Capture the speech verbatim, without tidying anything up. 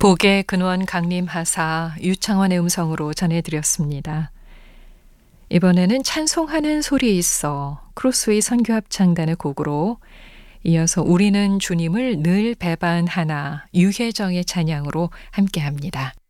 복의 근원 강림하사 유창원의 음성으로 전해드렸습니다. 이번에는 찬송하는 소리 있어 크로스웨이 선교합창단의 곡으로 이어서 우리는 주님을 늘 배반하나 유혜정의 찬양으로 함께합니다.